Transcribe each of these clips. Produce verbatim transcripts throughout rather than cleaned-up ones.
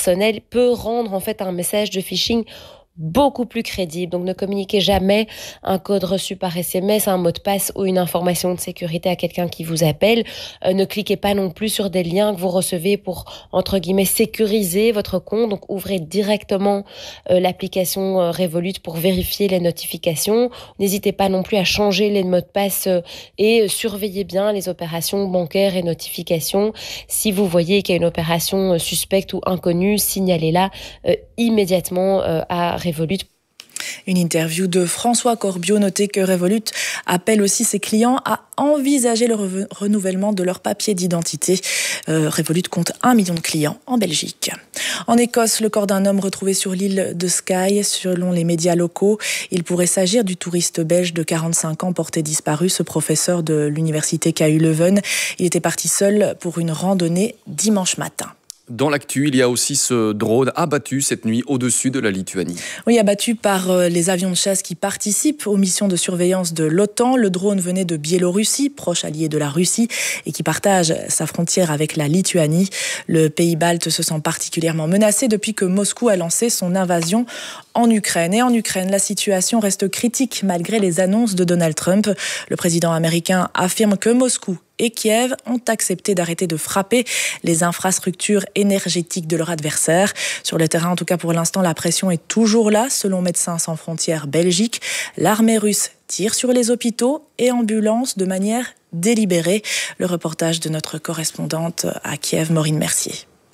personnel peut rendre en fait un message de phishing beaucoup plus crédible. Donc ne communiquez jamais un code reçu par S M S, un mot de passe ou une information de sécurité à quelqu'un qui vous appelle. Euh, ne cliquez pas non plus sur des liens que vous recevez pour, entre guillemets, sécuriser votre compte. Donc ouvrez directement euh, l'application euh, Revolut pour vérifier les notifications. N'hésitez pas non plus à changer les mots de passe euh, et surveillez bien les opérations bancaires et notifications. Si vous voyez qu'il y a une opération euh, suspecte ou inconnue, signalez-la euh, immédiatement euh, à Revolut. Une interview de François Corbiot. Notez que Revolut appelle aussi ses clients à envisager le re- renouvellement de leur papier d'identité. Euh, Revolut compte un million de clients en Belgique. En Écosse, le corps d'un homme retrouvé sur l'île de Skye. Selon les médias locaux, il pourrait s'agir du touriste belge de quarante-cinq ans porté disparu, ce professeur de l'université K U Leuven. Il était parti seul pour une randonnée dimanche matin. Dans l'actu, il y a aussi ce drone abattu cette nuit au-dessus de la Lituanie. Oui, abattu par les avions de chasse qui participent aux missions de surveillance de l'OTAN. Le drone venait de Biélorussie, proche allié de la Russie, et qui partage sa frontière avec la Lituanie. Le pays balte se sent particulièrement menacé depuis que Moscou a lancé son invasion en Ukraine. Et en Ukraine, la situation reste critique malgré les annonces de Donald Trump. Le président américain affirme que Moscou et Kiev ont accepté d'arrêter de frapper les infrastructures énergétiques de leur adversaire. Sur le terrain, en tout cas pour l'instant, la pression est toujours là. Selon Médecins sans frontières Belgique, l'armée russe tire sur les hôpitaux et ambulances de manière délibérée. Le reportage de notre correspondante à Kiev, Maureen Mercier.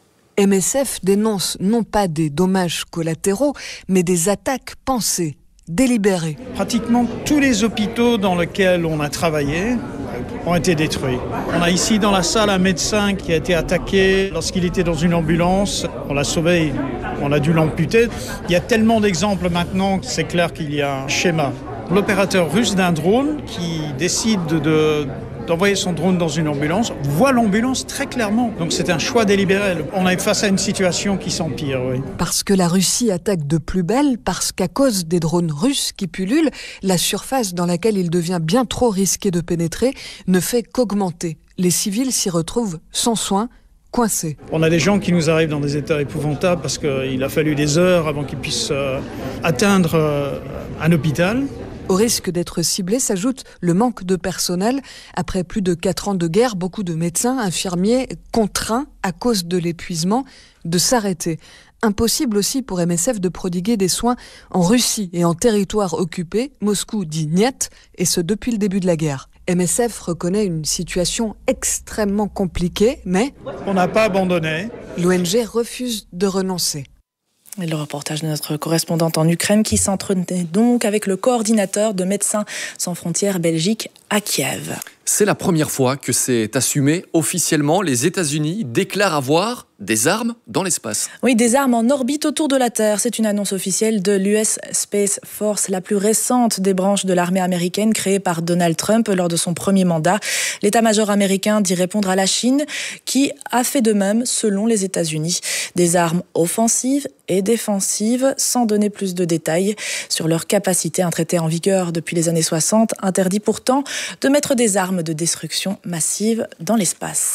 M S F dénonce non pas des dommages collatéraux, mais des attaques pensées, délibérées. Pratiquement tous les hôpitaux dans lesquels on a travaillé ont été détruits. On a ici dans la salle un médecin qui a été attaqué lorsqu'il était dans une ambulance. On l'a sauvé, on a dû l'amputer. Il y a tellement d'exemples maintenant que c'est clair qu'il y a un schéma. L'opérateur russe d'un drone qui décide de... d'envoyer son drone dans une ambulance, voit l'ambulance très clairement. Donc c'est un choix délibéré. On est face à une situation qui s'empire, oui. Parce que la Russie attaque de plus belle, parce qu'à cause des drones russes qui pullulent, la surface dans laquelle il devient bien trop risqué de pénétrer ne fait qu'augmenter. Les civils s'y retrouvent sans soin, coincés. On a des gens qui nous arrivent dans des états épouvantables parce qu'il a fallu des heures avant qu'ils puissent euh, atteindre euh, un hôpital. Au risque d'être ciblé s'ajoute le manque de personnel. Après plus de quatre ans de guerre, beaucoup de médecins, infirmiers contraints, à cause de l'épuisement, de s'arrêter. Impossible aussi pour M S F de prodiguer des soins en Russie et en territoire occupé. Moscou dit niet, et ce depuis le début de la guerre. M S F reconnaît une situation extrêmement compliquée, mais on n'a pas abandonné. L'O N G refuse de renoncer. Et le reportage de notre correspondante en Ukraine qui s'entretenait donc avec le coordinateur de Médecins sans frontières Belgique à Kiev. C'est la première fois que c'est assumé officiellement. Les États-Unis déclarent avoir des armes dans l'espace. Oui, des armes en orbite autour de la Terre. C'est une annonce officielle de l'U S Space Force, la plus récente des branches de l'armée américaine créée par Donald Trump lors de son premier mandat. L'état-major américain dit répondre à la Chine, qui a fait de même selon les États-Unis. Des armes offensives et défensives, sans donner plus de détails sur leur capacité. Un traité en vigueur depuis les années soixante interdit pourtant de mettre des armes de destruction massive dans l'espace.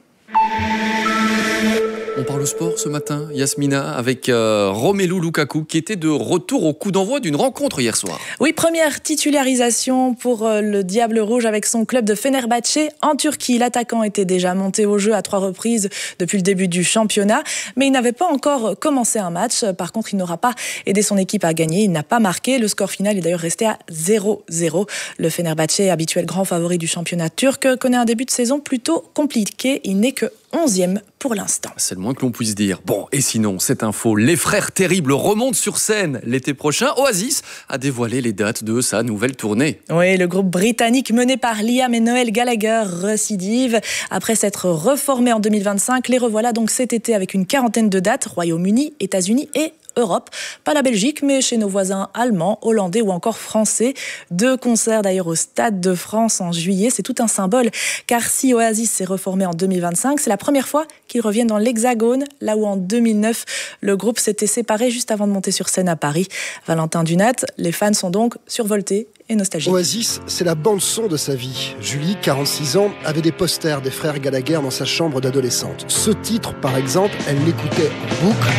On parle sport ce matin, Yasmina, avec euh, Romelu Lukaku qui était de retour au coup d'envoi d'une rencontre hier soir. Oui, première titularisation pour euh, le Diable Rouge avec son club de Fenerbahçe en Turquie. L'attaquant était déjà monté au jeu à trois reprises depuis le début du championnat, mais il n'avait pas encore commencé un match. Par contre, il n'aura pas aidé son équipe à gagner. Il n'a pas marqué. Le score final est d'ailleurs resté à zéro zéro. Le Fenerbahçe, habituel grand favori du championnat turc, connaît un début de saison plutôt compliqué. Il n'est que onzième pour l'instant. C'est le moins que l'on puisse dire. Bon, et sinon, cette info, les frères terribles remontent sur scène l'été prochain. Oasis a dévoilé les dates de sa nouvelle tournée. Oui, le groupe britannique mené par Liam et Noel Gallagher récidive. Après s'être reformé en deux mille vingt-cinq, les revoilà donc cet été avec une quarantaine de dates, Royaume-Uni, États-Unis et Europe. Pas la Belgique, mais chez nos voisins allemands, hollandais ou encore français. Deux concerts d'ailleurs au Stade de France en juillet. C'est tout un symbole, car si Oasis s'est reformé en deux mille vingt-cinq, c'est la première fois qu'ils reviennent dans l'Hexagone, là où en deux mille neuf, le groupe s'était séparé juste avant de monter sur scène à Paris. Valentin Dunat, les fans sont donc survoltés et nostalgiques. Oasis, c'est la bande-son de sa vie. Julie, quarante-six ans, avait des posters des frères Gallagher dans sa chambre d'adolescente. Ce titre, par exemple, elle l'écoutait en boucle.